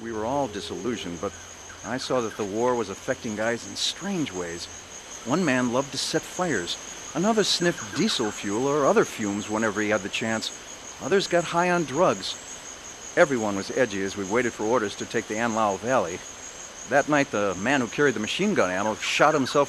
We were all disillusioned, but I saw that the war was affecting guys in strange ways. One man loved to set fires. Another sniffed diesel fuel or other fumes whenever he had the chance. Others got high on drugs. Everyone was edgy as we waited for orders to take the Anlau Valley. That night, the man who carried the machine gun ammo shot himself